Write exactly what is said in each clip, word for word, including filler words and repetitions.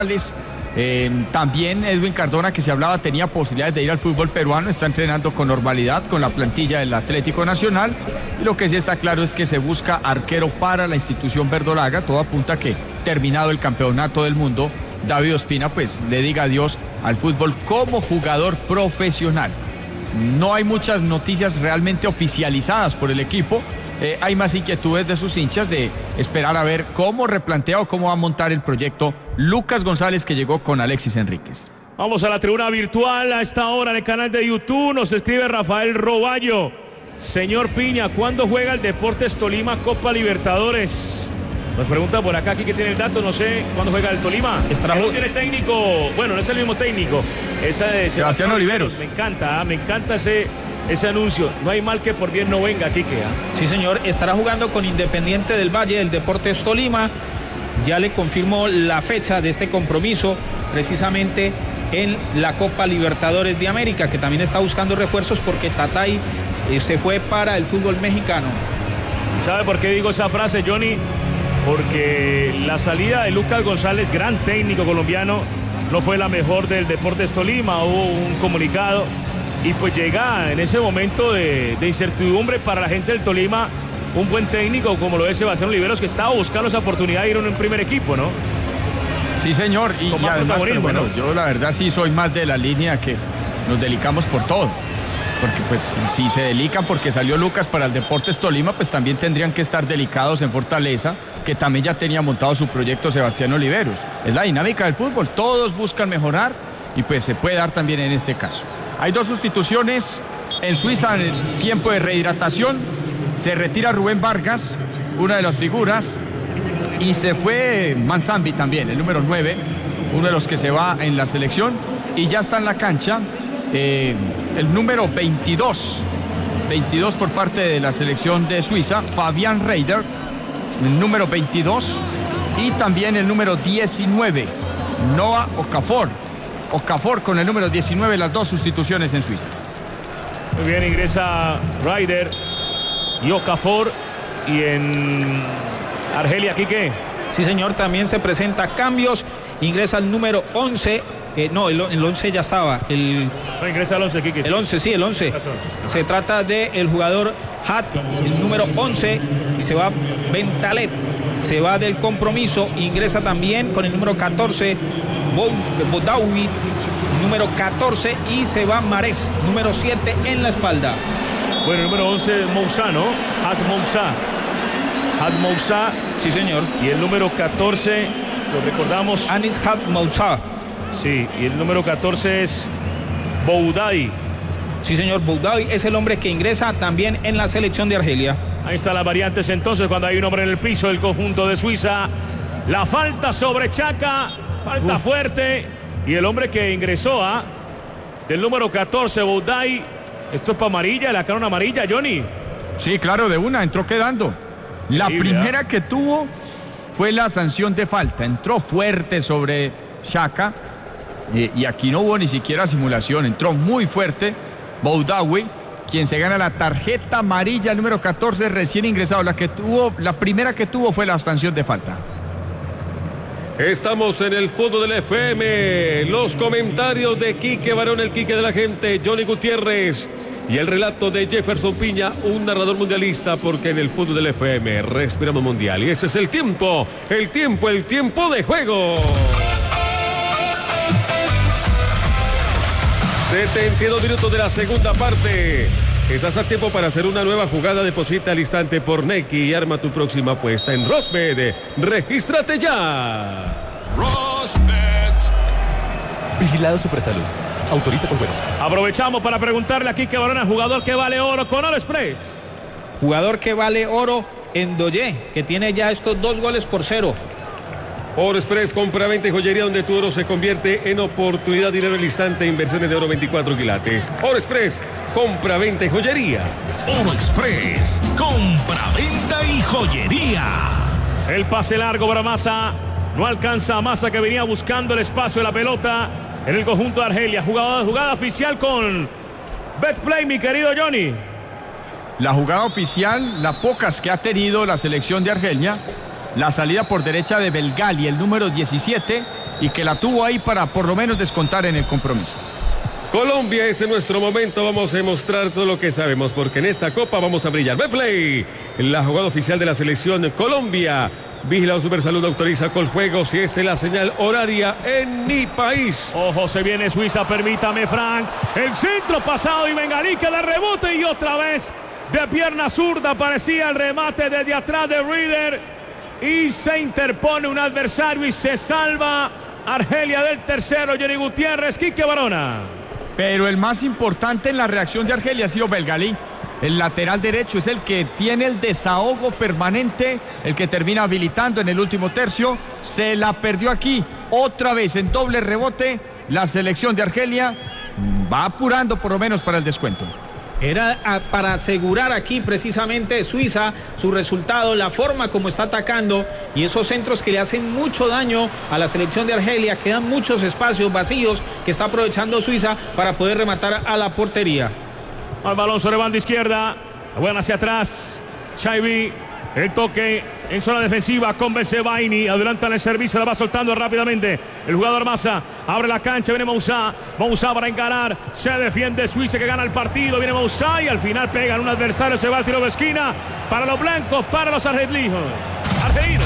Eh, también Edwin Cardona, que se hablaba tenía posibilidades de ir al fútbol peruano, está entrenando con normalidad con la plantilla del Atlético Nacional, y lo que sí está claro es que se busca arquero para la institución verdolaga. Todo apunta a que, terminado el campeonato del mundo, David Ospina pues le diga adiós al fútbol como jugador profesional. No hay muchas noticias realmente oficializadas por el equipo. Eh, hay más inquietudes de sus hinchas de esperar a ver cómo replantea o cómo va a montar el proyecto Lucas González, que llegó con Alexis Enríquez. Vamos a la tribuna virtual a esta hora en el canal de YouTube. Nos escribe Rafael Roballo. Señor Piña, ¿cuándo juega el Deportes Tolima Copa Libertadores? Nos pregunta por acá, aquí que tiene el dato, no sé cuándo juega el Tolima. Estra... No tiene técnico, bueno, no es el mismo técnico. Esa de Sebastián, Sebastián Oliveros. Me encanta, ¿eh? me encanta ese... Ese anuncio, no hay mal que por bien no venga, Quique. ¿eh? Sí, señor, estará jugando con Independiente del Valle del Deportes Tolima. Ya le confirmó la fecha de este compromiso, precisamente en la Copa Libertadores de América, que también está buscando refuerzos porque Tatay eh, se fue para el fútbol mexicano. ¿Sabe por qué digo esa frase, Johnny? Porque la salida de Lucas González, gran técnico colombiano, no fue la mejor del Deportes Tolima. Hubo un comunicado. Y pues llega en ese momento de, de incertidumbre para la gente del Tolima un buen técnico como lo es Sebastián Oliveros, que estaba buscando esa oportunidad de ir en un primer equipo, ¿no? Sí, señor. Y, y además, pero bueno, ¿no? Yo la verdad sí soy más de la línea que nos delicamos por todo. Porque pues si se delican porque salió Lucas para el Deportes Tolima, pues también tendrían que estar delicados en Fortaleza, que también ya tenía montado su proyecto Sebastián Oliveros. Es la dinámica del fútbol, todos buscan mejorar y pues se puede dar también en este caso. Hay dos sustituciones en Suiza en el tiempo de rehidratación. Se retira Rubén Vargas, una de las figuras, y se fue Manzambi también, el número nueve, uno de los que se va en la selección, y ya está en la cancha eh, el número veintidós, veintidós por parte de la selección de Suiza, Fabián Reider, el número veintidós, y también el número diecinueve, Noah Okafor. Okafor con el número diecinueve, las dos sustituciones en Suiza. Muy bien, ingresa Ryder y Okafor. Y en Argelia, ¿Quique? Sí, señor, también se presenta cambios. Ingresa el número once. Eh, no, el, el once ya estaba. El, no, ingresa el once, Quique. El once, sí, el once. Se trata del jugador Hat, el número once, y se va Ventalet. Se va del compromiso. Ingresa también con el número catorce, Bodawi, número catorce, y se va Marés, número siete en la espalda. Bueno, el número once, Moussa, ¿no? Hat Moussa. Hat Moussa. Sí, señor. Y el número catorce, lo recordamos. Anis Hat Moussa. Sí, y el número catorce es Boudai. Sí, señor, Boudai es el hombre que ingresa también en la selección de Argelia. Ahí están las variantes entonces cuando hay un hombre en el piso del conjunto de Suiza. La falta sobre Chaca, falta Uf. fuerte. Y el hombre que ingresó a del número catorce, Boudai. Esto es para amarilla, la cara amarilla, Johnny. Sí, claro, de una, entró quedando. La sí, primera ¿verdad? que tuvo fue la sanción de falta. Entró fuerte sobre Chaca. Eh, y aquí no hubo ni siquiera simulación. Entró muy fuerte Boudai, quien se gana la tarjeta amarilla número catorce, recién ingresado. La que tuvo, la primera que tuvo fue la sanción de falta. Estamos en el fútbol del F M. Los comentarios de Quique Barón, el Quique de la gente, Johnny Gutiérrez, y el relato de Jefferson Piña, un narrador mundialista, porque en el fútbol del F M respiramos mundial. Y ese es el tiempo, el tiempo, el tiempo de juego. setenta y dos minutos de la segunda parte. Estás a tiempo para hacer una nueva jugada. Deposita al instante por Nequi y arma tu próxima apuesta en Rosbet. ¡Regístrate ya! Rosbet. Vigilado Supersalud. Autoriza con juegos. Aprovechamos para preguntarle a Quique Barona, jugador que vale oro con Oro Express. Jugador que vale oro en Doye, que tiene ya estos dos goles por cero. Oro Express, compra-venta y joyería, donde tu oro se convierte en oportunidad, dinero al instante, inversiones de oro veinticuatro quilates. Oro Express, compra-venta y joyería. Oro Express, compra-venta y joyería. El pase largo para Massa, no alcanza a Massa, que venía buscando el espacio de la pelota en el conjunto de Argelia. Jugada, jugada oficial con Betplay, mi querido Johnny. La jugada oficial, las pocas que ha tenido la selección de Argelia. La salida por derecha de Belgali, el número diecisiete, y que la tuvo ahí para por lo menos descontar en el compromiso. Colombia es en nuestro momento, vamos a demostrar todo lo que sabemos, porque en esta Copa vamos a brillar. Betplay, la jugada oficial de la selección Colombia. Vigilado Supersalud autoriza Coljuegos y esta es la señal horaria en mi país. Ojo, se viene Suiza, permítame, Frank. El centro pasado y Bengalí que le rebote y otra vez de pierna zurda parecía el remate desde atrás de Reader. Y se interpone un adversario y se salva Argelia del tercero. Johnny Gutiérrez, Quique Barona. Pero el más importante en la reacción de Argelia ha sido Belgalí. El lateral derecho es el que tiene el desahogo permanente, el que termina habilitando en el último tercio. Se la perdió aquí, otra vez en doble rebote. La selección de Argelia va apurando por lo menos para el descuento. Era a, para asegurar aquí precisamente Suiza su resultado, la forma como está atacando y esos centros que le hacen mucho daño a la selección de Argelia. Quedan muchos espacios vacíos que está aprovechando Suiza para poder rematar a la portería. Al balón sobre banda izquierda, buena hacia atrás, Chaibi, el toque en zona defensiva con Bensebaini, adelantan el servicio, la va soltando rápidamente el jugador Massa, abre la cancha, viene Moussa, Moussa para encarar, se defiende Suiza que gana el partido, viene Moussa y al final pegan un adversario, se va al tiro de esquina para los blancos, para los argelinos. Argelinos.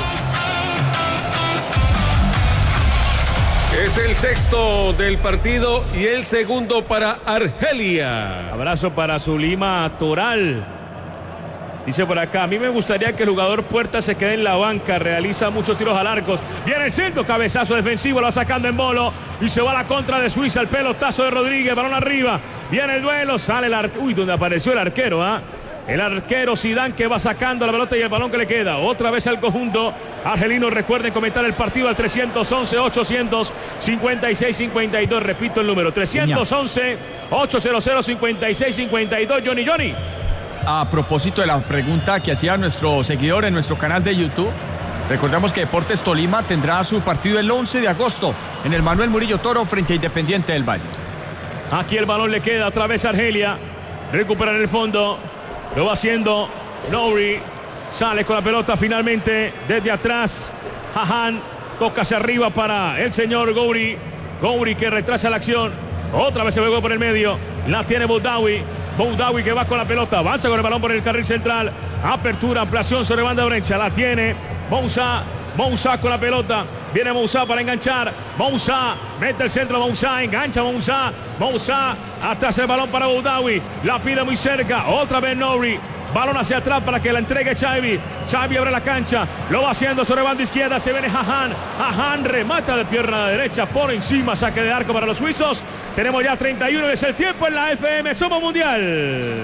Es el sexto del partido y el segundo para Argelia. Abrazo para Zulima Toral. Dice por acá, a mí me gustaría que el jugador Puerta se quede en la banca, realiza muchos tiros al arco. Viene el centro, cabezazo defensivo, lo va sacando en bolo y se va a la contra de Suiza, el pelotazo de Rodríguez, balón arriba. Viene el duelo, sale el arquero. Uy, donde apareció el arquero, ¿ah? ¿eh? El arquero Zidane que va sacando la pelota y el balón que le queda. Otra vez al conjunto argelino. Recuerden comentar el partido al trescientos once, ochocientos cincuenta y seis, cincuenta y dos. Repito el número, trescientos once, ochocientos cincuenta y seis, cincuenta y dos. Johnny, Johnny. A propósito de la pregunta que hacía nuestro seguidor en nuestro canal de YouTube, recordamos que Deportes Tolima tendrá su partido el once de agosto en el Manuel Murillo Toro frente a Independiente del Valle. Aquí el balón le queda otra vez a Argelia. Recupera en el fondo. Lo va haciendo Nouri. Sale con la pelota finalmente desde atrás. Jahan toca hacia arriba para el señor Gouri. Gouri que retrasa la acción. Otra vez se juega por el medio. La tiene Boudaoui. Boudaoui que va con la pelota. Avanza con el balón por el carril central. Apertura, ampliación sobre banda derecha. La tiene Moussa. Moussa con la pelota. Viene Moussa para enganchar. Moussa mete el centro. Moussa engancha. Moussa. Moussa atrás el balón para Boudaoui. La pide muy cerca. Otra vez Nouri. Balón hacia atrás para que la entregue Chaibi. Chaibi abre la cancha. Lo va haciendo sobre banda izquierda. Se viene Jahan. Jahan remata de pierna derecha por encima. Saque de arco para los suizos. Tenemos ya treinta y uno. Es el tiempo en la F M. Somos Mundial.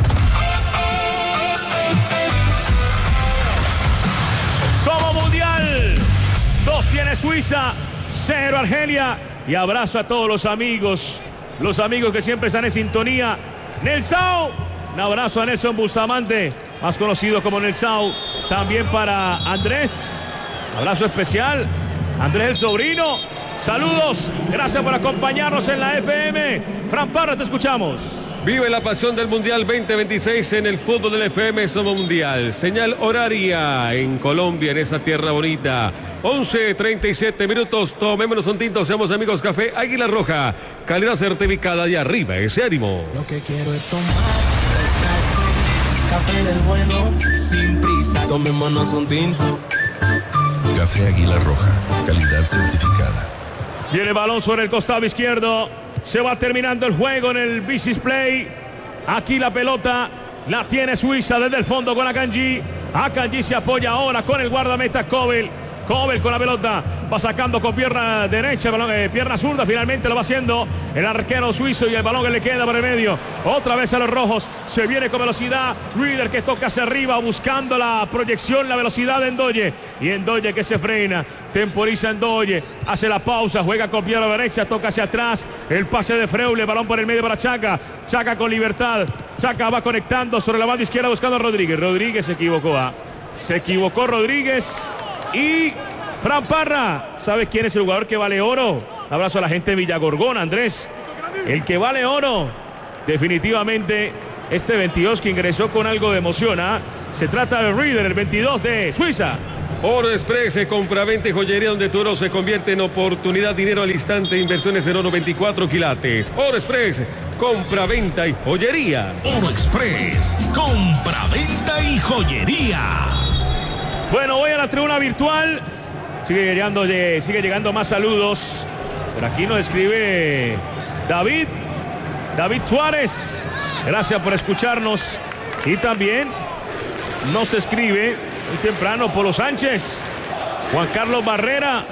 Somos Mundial. Dos tiene Suiza. Cero Argelia. Y abrazo a todos los amigos. Los amigos que siempre están en sintonía. Nelsao. Un abrazo a Nelson Bustamante, más conocido como Nelsao. También para Andrés. Abrazo especial. Andrés el sobrino. Saludos. Gracias por acompañarnos en la F M. Fran Parra, te escuchamos. Vive la pasión del Mundial veinte veintiséis en el fútbol del F M. Somos Mundial. Señal horaria en Colombia, en esa tierra bonita. once treinta y siete minutos. Tomémonos un tinto. Seamos amigos. Café Águila Roja. Calidad certificada y arriba ese ánimo. Lo que quiero es tomar café del bueno, sin prisa. Tomémonos un tinto. Café Águila Roja. Calidad certificada. Viene el balón sobre el costado izquierdo. Se va terminando el juego en el Bicis Play. Aquí la pelota la tiene Suiza desde el fondo con Akanji. Akanji se apoya ahora con el guardameta Kobel. Kobel con la pelota, va sacando con pierna derecha, balón, eh, pierna zurda, finalmente lo va haciendo el arquero suizo y el balón que le queda por el medio. Otra vez a los rojos, se viene con velocidad. Reader que toca hacia arriba, buscando la proyección, la velocidad de Ndoye. Y Ndoye que se frena, temporiza Ndoye, hace la pausa, juega con pierna derecha, toca hacia atrás. El pase de Freule, balón por el medio para Chaka. Chaka con libertad, Chaka va conectando sobre la banda izquierda buscando a Rodríguez. Rodríguez se equivocó, ¿ah? Se equivocó Rodríguez. Y Fran Parra, ¿sabes quién es el jugador que vale oro? Abrazo a la gente de Villagorgón, Andrés. El que vale oro, definitivamente, este veintidós que ingresó con algo de emoción, ¿ah? Se trata de Reader, el veintidós de Suiza. Oro Express, compra-venta y joyería donde tu oro se convierte en oportunidad, dinero al instante, inversiones en oro veinticuatro quilates. Oro Express, compra-venta y joyería. Oro Express, compra-venta y joyería. Bueno, voy a la tribuna virtual. Sigue llegando, sigue llegando más saludos. Por aquí nos escribe David, David Suárez. Gracias por escucharnos. Y también nos escribe muy temprano Polo Sánchez, Juan Carlos Barrera,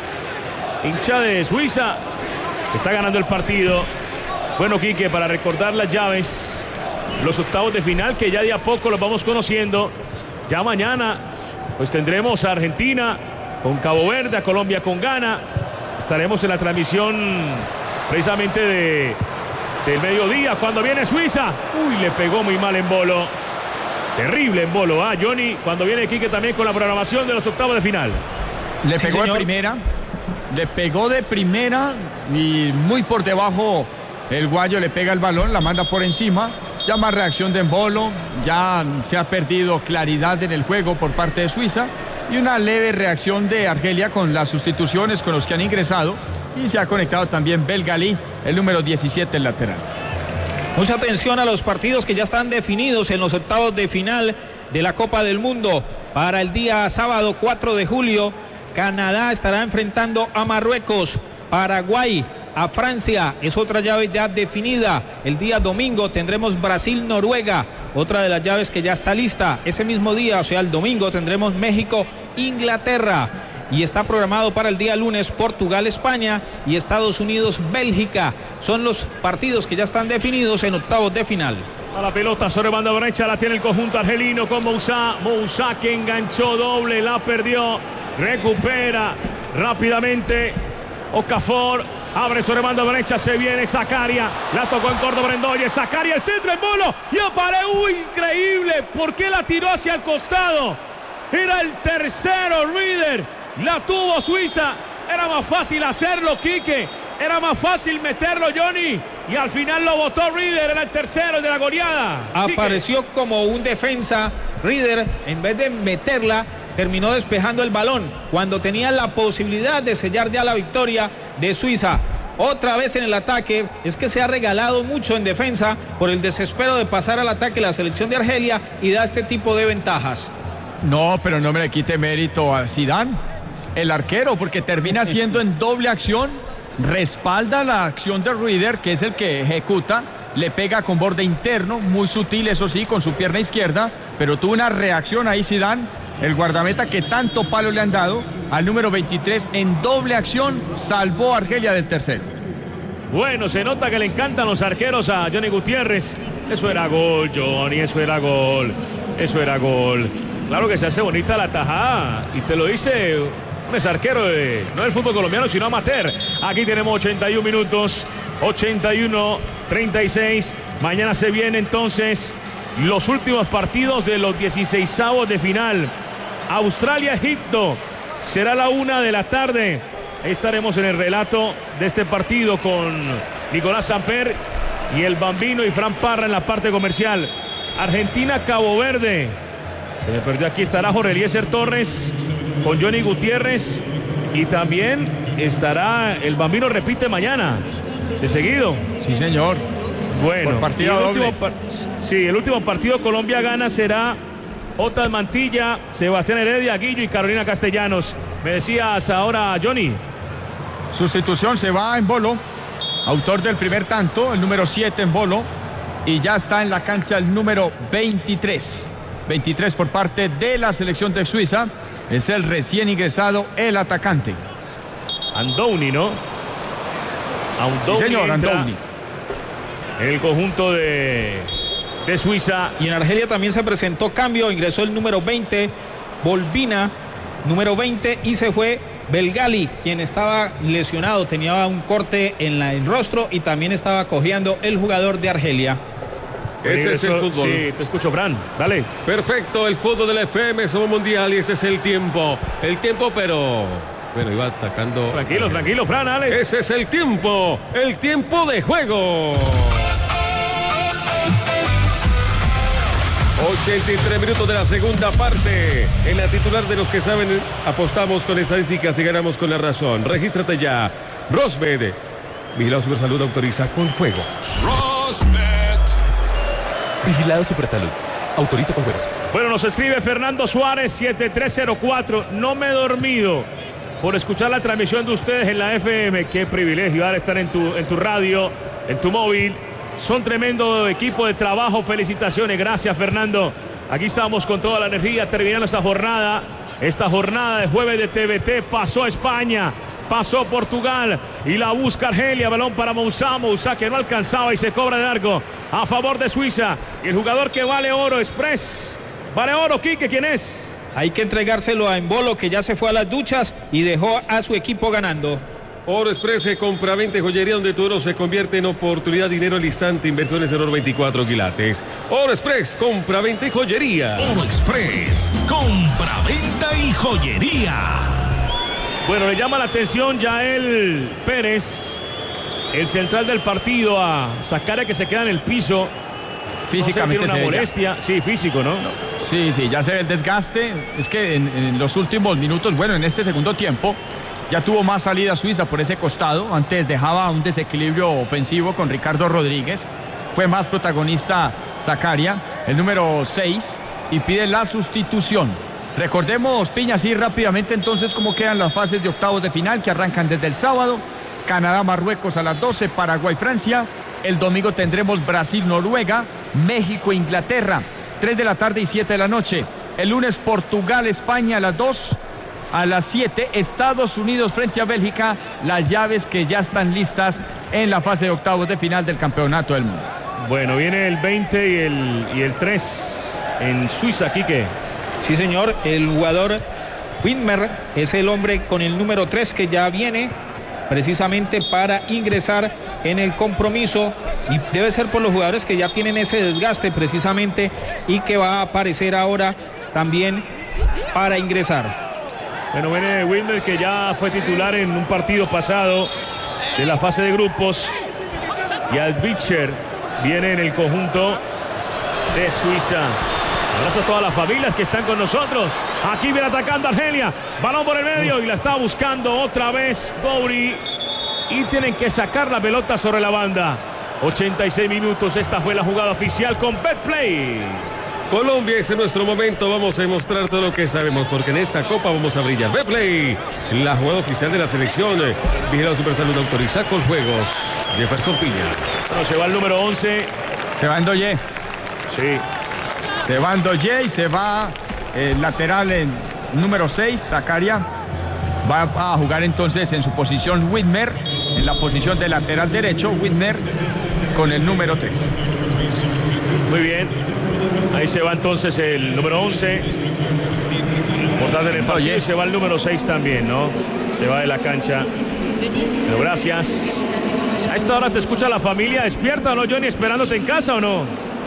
hincha de Suiza, está ganando el partido. Bueno, Quique, para recordar las llaves, los octavos de final que ya de a poco los vamos conociendo. Ya mañana pues tendremos a Argentina con Cabo Verde, a Colombia con Ghana. Estaremos en la transmisión precisamente de, del mediodía cuando viene Suiza. Uy, le pegó muy mal en bolo. Terrible en bolo, ¿ah, Johnny? Cuando viene Quique también con la programación de los octavos de final. Le Sí, pegó señor. de primera, le pegó de primera y muy por debajo el guayo le pega el balón, la manda por encima. Ya más reacción de embolo, ya se ha perdido claridad en el juego por parte de Suiza y una leve reacción de Argelia con las sustituciones con los que han ingresado y se ha conectado también Belgalí, el número diecisiete, el lateral. Mucha atención a los partidos que ya están definidos en los octavos de final de la Copa del Mundo. Para el día sábado cuatro de julio, Canadá estará enfrentando a Marruecos, Paraguay a Francia, es otra llave ya definida. El día domingo tendremos Brasil-Noruega, otra de las llaves que ya está lista. Ese mismo día, o sea el domingo, tendremos México-Inglaterra. Y está programado para el día lunes Portugal-España y Estados Unidos-Bélgica. Son los partidos que ya están definidos en octavos de final. A la pelota sobre banda derecha, la tiene el conjunto argelino con Moussa. Moussa que enganchó doble, la perdió, recupera rápidamente Okafor. Abre sobre banda derecha, se viene Zakaria, la tocó en corto Brendoye, Zakaria el centro en bolo y aparece, uy, increíble, ¿por qué la tiró hacia el costado? Era el tercero, Rieder, la tuvo Suiza, era más fácil hacerlo, Quique, era más fácil meterlo, Johnny, y al final lo botó Rieder, era el tercero, el de la goleada. Apareció Quique como un defensa, Rieder, en vez de meterla, terminó despejando el balón cuando tenía la posibilidad de sellar ya la victoria de Suiza. Otra vez en el ataque, es que se ha regalado mucho en defensa por el desespero de pasar al ataque la selección de Argelia y da este tipo de ventajas. No, pero no me le quite mérito a Zidane, el arquero, porque termina siendo en doble acción, respalda la acción de Rieder, que es el que ejecuta, le pega con borde interno, muy sutil eso sí, con su pierna izquierda, pero tuvo una reacción ahí Zidane, el guardameta que tanto palo le han dado al número veintitrés en doble acción, salvó a Argelia del tercero. Bueno, se nota que le encantan los arqueros a Johnny Gutiérrez. Eso era gol, Johnny, eso era gol, eso era gol. Claro que se hace bonita la tajada y te lo dice un ex arquero de, no del fútbol colombiano, sino amateur. Aquí tenemos ochenta y un minutos, ochenta y uno treinta y seis. Mañana se vienen entonces los últimos partidos de los dieciseisavos de final. Australia-Egipto será la una de la tarde. Ahí estaremos en el relato de este partido con Nicolás Samper y el Bambino y Fran Parra en la parte comercial. Argentina-Cabo Verde. Se me perdió, aquí estará Jorge Eliezer Torres con Johnny Gutiérrez y también estará el Bambino, repite mañana de seguido. Sí, señor. Bueno, por partido y el doble. último, sí, el último partido Colombia-Gana será Otas Mantilla, Sebastián Heredia, Guillo y Carolina Castellanos. Me decías ahora, Johnny. Sustitución, se va en bolo, autor del primer tanto, el número siete en bolo, y ya está en la cancha el número veintitrés. veintitrés por parte de la selección de Suiza, es el recién ingresado, el atacante. Andoni, ¿no? Andoni, sí, señor, Andoni. El conjunto de, de Suiza. Y en Argelia también se presentó cambio, ingresó el número veinte, Volvina, número veinte, y se fue Belgali, quien estaba lesionado, tenía un corte en la, el rostro y también estaba cojeando el jugador de Argelia. Ese es el fútbol. Sí, te escucho, Fran, dale. Perfecto, el fútbol de la F M, somos mundial y ese es el tiempo. El tiempo, pero... Bueno, iba atacando... Tranquilo, tranquilo, Fran, dale. Ese es el tiempo, el tiempo de juego. ochenta y tres minutos de la segunda parte. En la titular de los que saben, apostamos con estadísticas y ganamos con la razón. Regístrate ya. Rosmed. Vigilado Supersalud autoriza con juego. Rosmed. Vigilado Supersalud. Autoriza con juegos. Bueno, nos escribe Fernando Suárez siete tres cero cuatro. No me he dormido por escuchar la transmisión de ustedes en la F M. Qué privilegio ahora estar en tu, en tu radio, en tu móvil. Son tremendo equipo de trabajo. Felicitaciones. Gracias, Fernando. Aquí estamos con toda la energía terminando esta jornada. Esta jornada de jueves de T V T. Pasó a España. Pasó Portugal y la busca Argelia. Balón para Moussa. Moussa que no alcanzaba y se cobra de largo a favor de Suiza. Y el jugador que vale oro, Express. Vale oro, Quique, ¿quién es? Hay que entregárselo a Embolo, que ya se fue a las duchas y dejó a su equipo ganando. Oro Express, compra veinte joyería donde tu oro se convierte en oportunidad, dinero al instante, inversiones en oro veinticuatro quilates. Oro Express, compra venta y joyería. Oro Express, compra venta y joyería. Bueno, le llama la atención Yael Pérez, el central del partido, a Zakaria, que se queda en el piso. Físicamente no sé, tiene una se molestia, ya. sí, físico, ¿no? Sí, sí, ya se ve el desgaste. Es que en, en los últimos minutos, bueno, en este segundo tiempo, ya tuvo más salida Suiza por ese costado. Antes dejaba un desequilibrio ofensivo con Ricardo Rodríguez. Fue más protagonista Zakaria, el número seis, y pide la sustitución. Recordemos, Piña, así rápidamente entonces cómo quedan las fases de octavos de final que arrancan desde el sábado. Canadá, Marruecos a las doce, Paraguay, Francia. El domingo tendremos Brasil, Noruega, México, Inglaterra, tres de la tarde y siete de la noche. El lunes Portugal, España a las dos. A las siete, Estados Unidos frente a Bélgica, las llaves que ya están listas en la fase de octavos de final del Campeonato del Mundo. Bueno, viene el veinte y el, y el tres en Suiza, Quique. Sí, señor, el jugador Widmer es el hombre con el número tres que ya viene precisamente para ingresar en el compromiso, y debe ser por los jugadores que ya tienen ese desgaste precisamente y que va a aparecer ahora también para ingresar. Bueno, viene Wilmer, que ya fue titular en un partido pasado de la fase de grupos, y Albitcher viene en el conjunto de Suiza. Abrazo a todas las familias que están con nosotros. Aquí viene atacando Argelia, balón por el medio y la está buscando otra vez Gowri, y tienen que sacar la pelota sobre la banda. ochenta y seis minutos, esta fue la jugada oficial con Betplay. Colombia, ese es nuestro momento, vamos a demostrar todo lo que sabemos, porque en esta copa vamos a brillar. Betplay, la jugada oficial de la selección. Vigilado Supersalud autoriza con juegos. Jefferson Piña. Bueno, se va el número once. Se va Ndoye. Sí. Se va Ndoye y se va el lateral en número seis, Zakaria. Va a jugar entonces en su posición Widmer, en la posición de lateral derecho, Widmer con el número tres. Muy bien. Ahí se va entonces el número once. Importante en el partido. Y se va el número seis también, ¿no? Se va de la cancha. Pero gracias. A esta hora te escucha la familia. ¿Despierta o no, Johnny? ¿Esperándote en casa o no?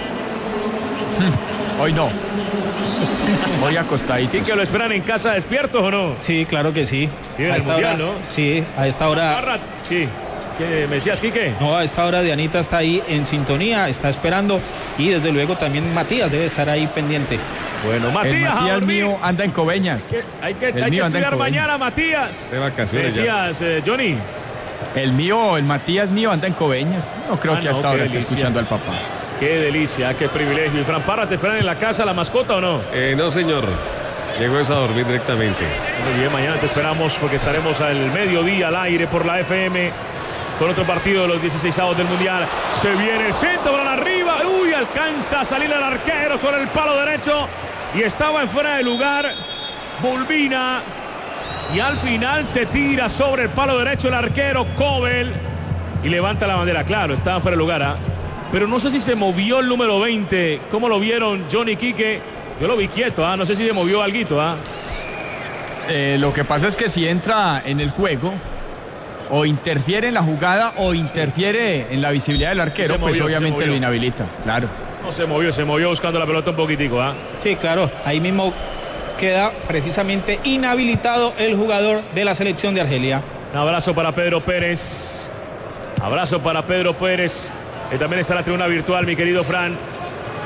Hoy no. Hoy acostadito. ¿Y que lo esperan en casa despiertos o no? Sí, claro que sí. A esta hora, ¿no? Sí, a esta hora. Sí. ¿Qué me decías, Quique? No, a esta hora Dianita está ahí en sintonía, está esperando, y desde luego también Matías debe estar ahí pendiente. Bueno, Matías, el Matías mío anda en Coveñas. ¿Qué? Hay que, hay que estudiar mañana, Matías. De vacaciones. ¿Me decías, eh, Johnny? El mío, el Matías mío anda en Coveñas. No creo ah, que no, hasta ahora delicia. esté escuchando al papá. Qué delicia, qué privilegio. ¿Y Fran Parra te esperan en la casa la mascota o no? Eh, no, señor. Llegó a dormir directamente. Muy bien, mañana te esperamos porque estaremos al mediodía al aire por la F M con otro partido de los dieciseisavos del Mundial. Se viene el centro, balón arriba. Uy, alcanza a salir el arquero sobre el palo derecho y estaba en fuera de lugar Bulbina. Y al final se tira sobre el palo derecho el arquero Kobel y levanta la bandera. Claro, estaba fuera de lugar, ¿eh? Pero no sé si se movió el número veinte. ¿Cómo lo vieron, Johnny, Quique? Yo lo vi quieto, ¿ah? No sé si se movió alguito, ¿ah? Eh, lo que pasa es que si entra en el juego, o interfiere en la jugada, o interfiere en la visibilidad del arquero, sí, movió, pues obviamente lo inhabilita, claro. No se movió, se movió buscando la pelota un poquitico, ¿ah? Sí, claro, ahí mismo queda precisamente inhabilitado el jugador de la selección de Argelia. Un abrazo para Pedro Pérez. Abrazo para Pedro Pérez. Que también está en la tribuna virtual, mi querido Fran.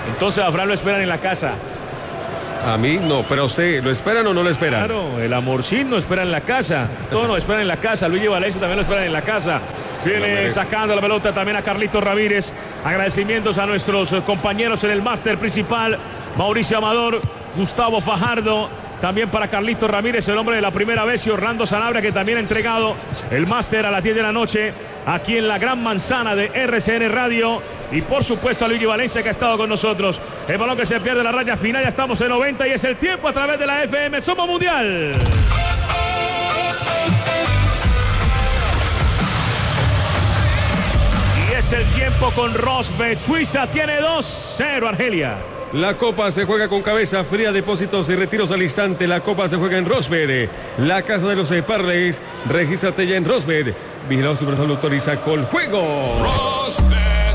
Entonces a Fran lo esperan en la casa. A mí no, pero usted, ¿lo esperan o no lo esperan? Claro, el Amorcín no espera en la casa. Todos nos esperan en la casa. Luigi Valencia también lo esperan en la casa. Viene sacando la pelota también a Carlitos Ramírez. Agradecimientos a nuestros compañeros en el máster principal. Mauricio Amador, Gustavo Fajardo. También para Carlitos Ramírez, el hombre de la primera vez, y Orlando Sanabria, que también ha entregado el máster a las diez de la noche aquí en la Gran Manzana de R C N Radio. Y por supuesto a Luigi Valencia, que ha estado con nosotros. El balón que se pierde la raya final, ya estamos en noventa y es el tiempo a través de la F M. Somos Mundial. Y es el tiempo con Rosbet. Suiza tiene dos cero Argelia. La Copa se juega con cabeza fría, depósitos y retiros al instante. La Copa se juega en Rosbet, la casa de los parlays. Regístrate ya en Rosbet. Vigilado Supersalud, autoriza con juego. Rosbet.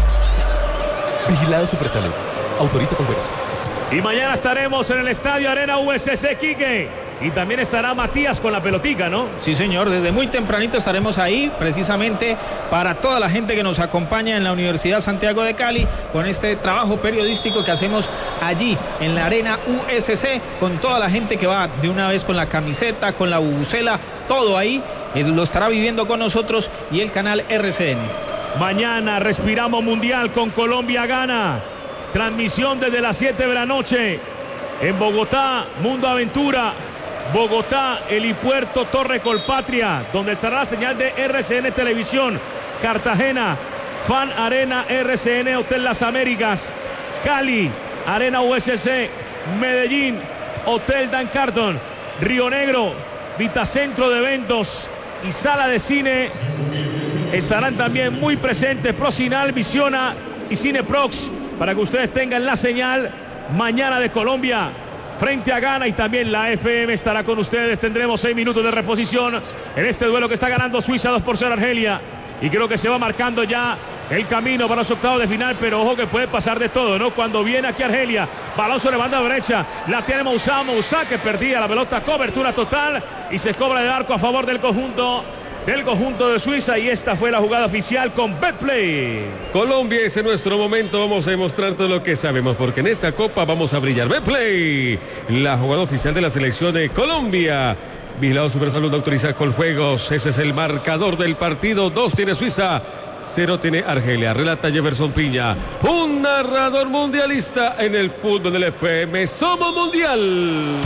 Vigilado Supersalud, autoriza con juegos. Y mañana estaremos en el Estadio Arena U S C Quique. Y también estará Matías con la pelotica, ¿no? Sí, señor, desde muy tempranito estaremos ahí, precisamente para toda la gente que nos acompaña en la Universidad Santiago de Cali, con este trabajo periodístico que hacemos allí, en la Arena U S C, con toda la gente que va de una vez con la camiseta, con la bubucela, todo ahí, él lo estará viviendo con nosotros y el canal R C N. Mañana respiramos Mundial con Colombia Gana. Transmisión desde las siete de la noche en Bogotá, Mundo Aventura. Bogotá, Helipuerto Torre Colpatria, donde estará la señal de R C N Televisión. Cartagena, Fan Arena R C N Hotel Las Américas. Cali, Arena U S C. Medellín, Hotel Dan Carton. Río Negro, Vitacentro de Eventos y Sala de Cine. Estarán también muy presentes Procinal, Visiona y Cineprox, para que ustedes tengan la señal mañana de Colombia frente a Ghana, y también la F M estará con ustedes. Tendremos seis minutos de reposición en este duelo que está ganando Suiza dos por cero Argelia, y creo que se va marcando ya el camino para los octavos de final, pero ojo que puede pasar de todo, ¿no? Cuando viene aquí Argelia, balón sobre banda derecha, la tiene Moussa, Moussa que perdía la pelota, cobertura total, y se cobra de arco a favor del conjunto del conjunto de Suiza, y esta fue la jugada oficial con Betplay. Colombia, ese es nuestro momento, vamos a demostrar todo lo que sabemos, porque en esta Copa vamos a brillar. Betplay, la jugada oficial de la selección de Colombia. Vigilado Supersalud, autoriza con juegos. Ese es el marcador del partido. Dos tiene Suiza, cero tiene Argelia. Relata Jefferson Piña, un narrador mundialista en el fútbol del F M. Somos Mundial.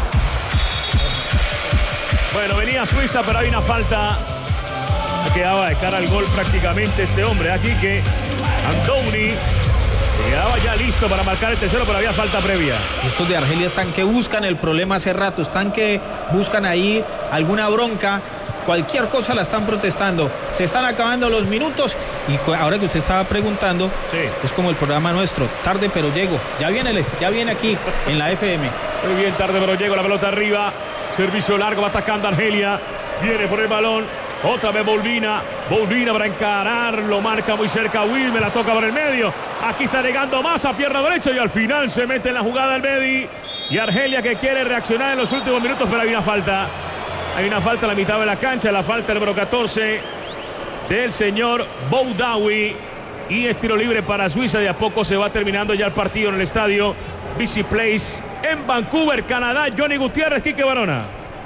Bueno, venía Suiza, pero hay una falta. Quedaba de cara al gol prácticamente este hombre aquí, que Antoni quedaba ya listo para marcar el tercero, pero había falta previa. Estos de Argelia están que buscan el problema hace rato, están que buscan ahí alguna bronca, cualquier cosa la están protestando. Se están acabando los minutos, y ahora que usted estaba preguntando, sí, es como el programa nuestro, tarde pero llego. Ya viene, ya viene aquí en la F M. Muy bien, tarde pero llego, la pelota arriba. Servicio largo, va atacando Argelia. Viene por el balón. Otra vez Bolvina. Bolvina para encarar. Lo marca muy cerca Wilmer. La toca por el medio. Aquí está llegando más a pierna derecha. Y al final se mete en la jugada el Medi. Y Argelia, que quiere reaccionar en los últimos minutos. Pero hay una falta. Hay una falta a la mitad de la cancha. La falta número catorce del señor Boudaoui. Y es tiro libre para Suiza. De a poco se va terminando ya el partido en el estadio Busy Place en Vancouver, Canadá. Johnny Gutiérrez, Quique Barona.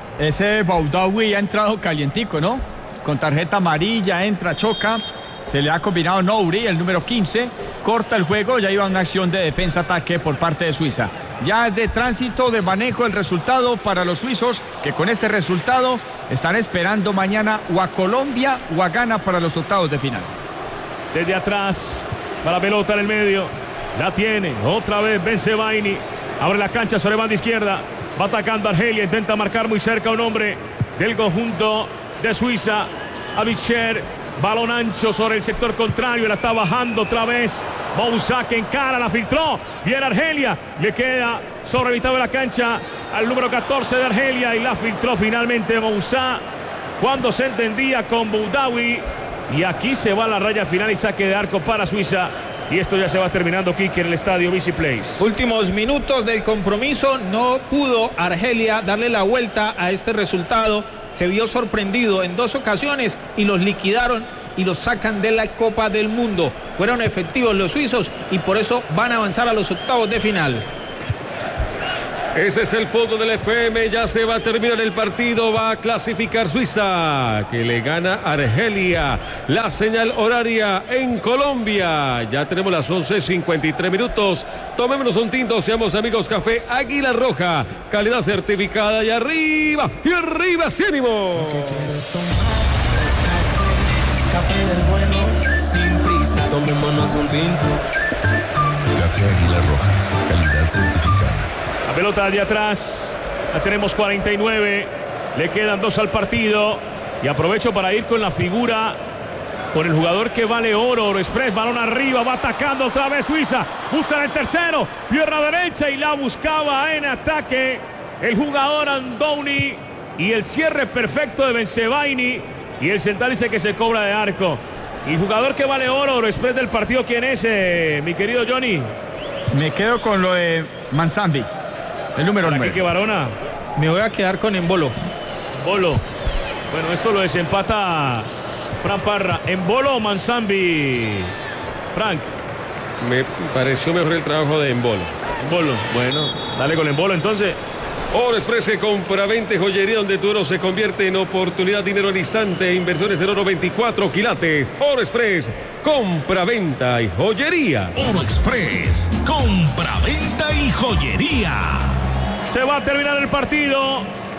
Ese Boudaoui ha entrado calientico, ¿no? Con tarjeta amarilla, entra, choca. Se le ha combinado Nouri, el número quince. Corta el juego, ya iba una acción de defensa-ataque por parte de Suiza. Ya es de tránsito, de manejo el resultado para los suizos, que con este resultado están esperando mañana o a Colombia o a Ghana para los octavos de final. Desde atrás, para la pelota en el medio. La tiene, otra vez Bensebaini. Abre la cancha sobre banda izquierda. Va atacando Argelia, intenta marcar muy cerca a un hombre del conjunto de Suiza. Abicher, balón ancho sobre el sector contrario. La está bajando otra vez. Moussa, que encara, la filtró. Viene Argelia, le queda sobre mitad de la cancha al número catorce de Argelia. Y la filtró finalmente Moussa cuando se entendía con Boudaoui. Y aquí se va a la raya final y saque de arco para Suiza. Y esto ya se va terminando, Quique, en el estadio Busy Place. Últimos minutos del compromiso. No pudo Argelia darle la vuelta a este resultado. Se vio sorprendido en dos ocasiones y los liquidaron y los sacan de la Copa del Mundo. Fueron efectivos los suizos y por eso van a avanzar a los octavos de final. Ese es el fútbol del F M, ya se va a terminar el partido, va a clasificar Suiza, que le gana a Argelia. La señal horaria en Colombia, ya tenemos las once cincuenta y tres minutos, tomémonos un tinto, seamos amigos, café Águila Roja, calidad certificada, y arriba, y arriba, ¡sí, ánimo! Café del bueno, sin prisa, tomémonos un tinto. Café Águila Roja, calidad certificada. La pelota de atrás, la tenemos cuarenta y nueve, le quedan dos al partido y aprovecho para ir con la figura, con el jugador que vale oro, Oro Express, balón arriba, va atacando otra vez Suiza, busca el tercero, pierna derecha y la buscaba en ataque el jugador Andoni y el cierre perfecto de Bensebaini y el central dice que se cobra de arco. Y jugador que vale oro, Oro Express del partido, ¿quién es, eh, mi querido Johnny? Me quedo con lo de Manzambi. El número nueve. ¿Qué Barona? Me voy a quedar con Embolo. Embolo. Bueno, esto lo desempata Fran Parra. ¿Embolo o Manzambi? Frank. Me pareció mejor el trabajo de Embolo. Embolo. Bueno, dale con Embolo entonces. Oro Express, compra-venta, joyería donde tu oro se convierte en oportunidad, dinero al instante, inversiones en oro veinticuatro quilates. Oro Express, compra-venta y joyería. Oro Express, compra-venta y joyería. Se va a terminar el partido.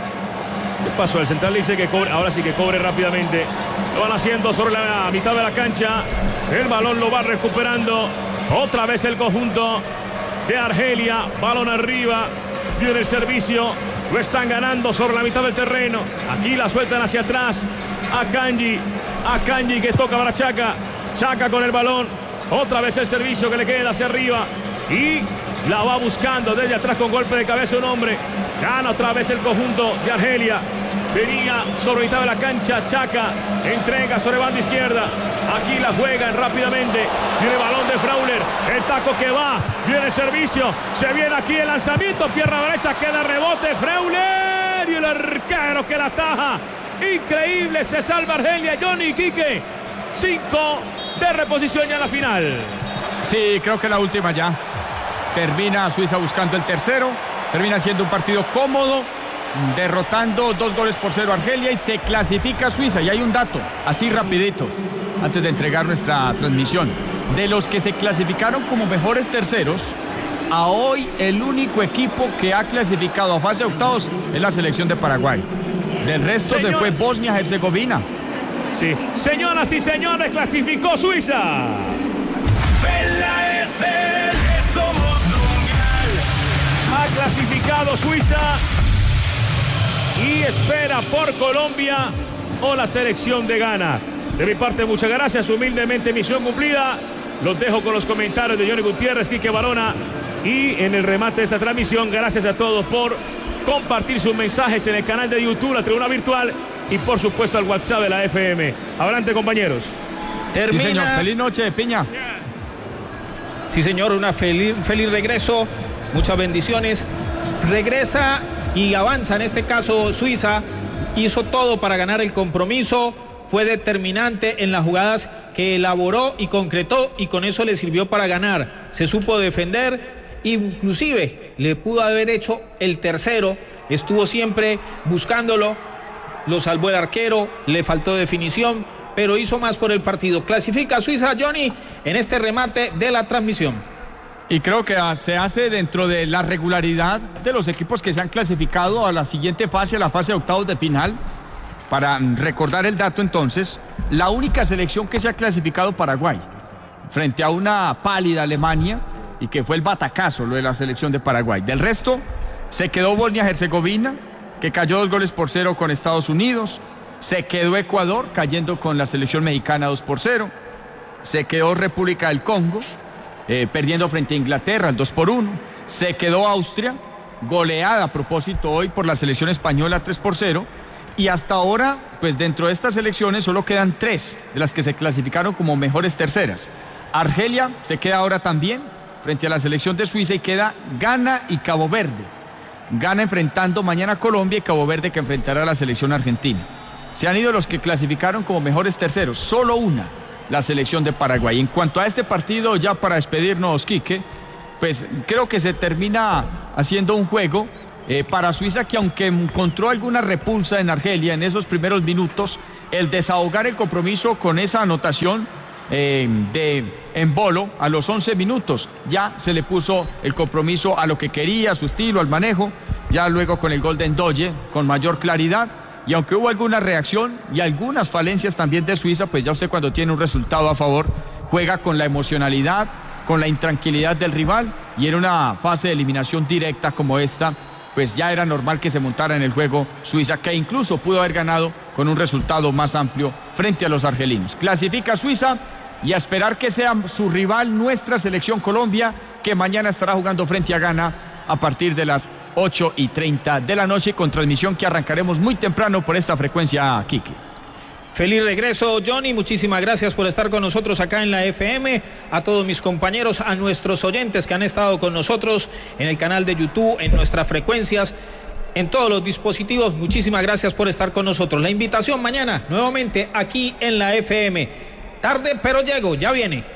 ¿Qué pasó? El central dice que cobre, ahora sí que cobre rápidamente. Lo van haciendo sobre la mitad de la cancha. El balón lo va recuperando. Otra vez el conjunto de Argelia. Balón arriba. Viene el servicio. Lo están ganando sobre la mitad del terreno. Aquí la sueltan hacia atrás. A Kanji. A Kanji que toca para Chaka. Chaka con el balón. Otra vez el servicio que le queda hacia arriba. Y la va buscando desde atrás con golpe de cabeza un hombre. Gana otra vez el conjunto de Argelia. Venía sobre mitad de la cancha. Chaka entrega sobre banda izquierda. Aquí la juegan rápidamente. Viene el balón de Frauler. El taco que va. Viene el servicio. Se viene aquí el lanzamiento. Pierna derecha. Queda rebote. Frauler. Y el arquero que la ataja. Increíble. Se salva Argelia. Johnny Quique. Cinco de reposición ya en la final. Sí, creo que la última ya. Termina Suiza buscando el tercero. Termina siendo un partido cómodo, derrotando dos goles por cero a Argelia y se clasifica Suiza. Y hay un dato, así rapidito, antes de entregar nuestra transmisión. De los que se clasificaron como mejores terceros, a hoy el único equipo que ha clasificado a fase de octavos es la selección de Paraguay. Del resto Señores. se fue Bosnia-Herzegovina. Sí, señoras y señores, clasificó Suiza. Ha clasificado Suiza y espera por Colombia o la selección de Ghana. De mi parte, muchas gracias. Humildemente, misión cumplida. Los dejo con los comentarios de Johnny Gutiérrez, Quique Barona. Y en el remate de esta transmisión, gracias a todos por compartir sus mensajes en el canal de YouTube, la Tribuna Virtual, y por supuesto al WhatsApp de la F M. Adelante, compañeros. Termina. Sí, señor. Feliz noche, Piña. Sí, señor, una feliz, feliz regreso. Muchas bendiciones. Regresa y avanza, en este caso Suiza. Hizo todo para ganar el compromiso. Fue determinante en las jugadas que elaboró y concretó y con eso le sirvió para ganar. Se supo defender, inclusive le pudo haber hecho el tercero. Estuvo siempre buscándolo. Lo salvó el arquero, le faltó definición, pero hizo más por el partido. Clasifica Suiza, Johnny, en este remate de la transmisión. Y creo que se hace dentro de la regularidad de los equipos que se han clasificado a la siguiente fase, a la fase de octavos de final. Para recordar el dato entonces, la única selección que se ha clasificado Paraguay, frente a una pálida Alemania, y que fue el batacazo lo de la selección de Paraguay. Del resto, se quedó Bosnia-Herzegovina, que cayó dos goles por cero con Estados Unidos. Se quedó Ecuador, cayendo con la selección mexicana dos por cero. Se quedó República del Congo, Eh, perdiendo frente a Inglaterra el dos por uno. Se quedó Austria, goleada a propósito hoy por la selección española tres por cero. Y hasta ahora, pues dentro de estas selecciones solo quedan tres de las que se clasificaron como mejores terceras. Argelia se queda ahora también frente a la selección de Suiza y queda Ghana y Cabo Verde. Ghana enfrentando mañana a Colombia y Cabo Verde que enfrentará a la selección argentina. Se han ido los que clasificaron como mejores terceros, solo una, la selección de Paraguay. En cuanto a este partido, ya para despedirnos, Quique, pues creo que se termina haciendo un juego eh, para Suiza que, aunque encontró alguna repulsa en Argelia en esos primeros minutos, el desahogar el compromiso con esa anotación eh, de Embolo a los once minutos, ya se le puso el compromiso a lo que quería, a su estilo, al manejo, ya luego con el gol de Ndoye, con mayor claridad. Y aunque hubo alguna reacción y algunas falencias también de Suiza, pues ya usted cuando tiene un resultado a favor, juega con la emocionalidad, con la intranquilidad del rival, y en una fase de eliminación directa como esta, pues ya era normal que se montara en el juego Suiza, que incluso pudo haber ganado con un resultado más amplio frente a los argelinos. Clasifica Suiza y a esperar que sea su rival nuestra selección Colombia, que mañana estará jugando frente a Ghana a partir de las ocho y treinta de la noche, con transmisión que arrancaremos muy temprano por esta frecuencia, Kike. Feliz regreso, Johnny, muchísimas gracias por estar con nosotros acá en la F M, a todos mis compañeros, a nuestros oyentes que han estado con nosotros en el canal de YouTube, en nuestras frecuencias, en todos los dispositivos, muchísimas gracias por estar con nosotros. La invitación mañana, nuevamente aquí en la F M. Tarde, pero llego, ya viene.